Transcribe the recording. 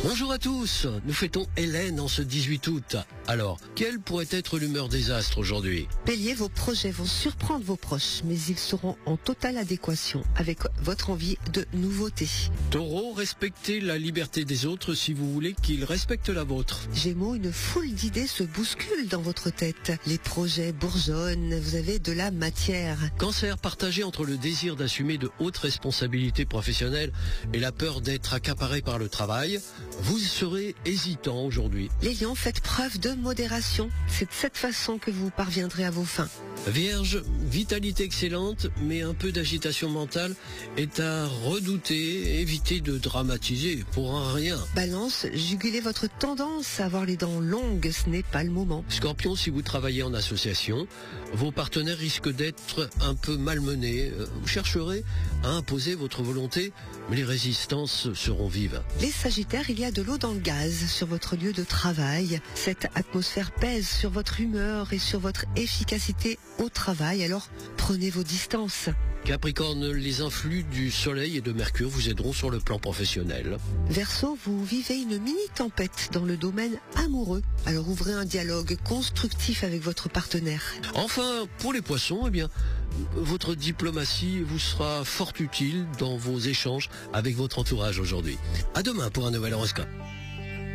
Bonjour à tous, nous fêtons Hélène en ce 18 août. Alors, quelle pourrait être l'humeur des astres aujourd'hui? Bélier, vos projets vont surprendre vos proches, mais ils seront en totale adéquation avec votre envie de nouveauté. Taureau, respectez la liberté des autres si vous voulez qu'ils respectent la vôtre. Gémeaux, une foule d'idées se bousculent dans votre tête. Les projets bourgeonnent, vous avez de la matière. Cancer, partagé entre le désir d'assumer de hautes responsabilités professionnelles et la peur d'être accaparé par le travail, vous serez hésitant aujourd'hui. Les lions, faites preuve de modération. C'est de cette façon que vous parviendrez à vos fins. Vierge, vitalité excellente, mais un peu d'agitation mentale est à redouter. Évitez de dramatiser pour un rien. Balance, jugulez votre tendance à avoir les dents longues, ce n'est pas le moment. Scorpion, si vous travaillez en association, vos partenaires risquent d'être un peu malmenés. Vous chercherez à imposer votre volonté, mais les résistances seront vives. Les Sagittaires, il y a de l'eau dans le gaz sur votre lieu de travail. Cette atmosphère pèse sur votre humeur et sur votre efficacité au travail, alors prenez vos distances. Capricorne, les influx du Soleil et de Mercure vous aideront sur le plan professionnel. Verseau, vous vivez une mini-tempête dans le domaine amoureux. Alors ouvrez un dialogue constructif avec votre partenaire. Enfin, pour les Poissons, eh bien, votre diplomatie vous sera fort utile dans vos échanges avec votre entourage aujourd'hui. À demain pour un nouvel horoscope.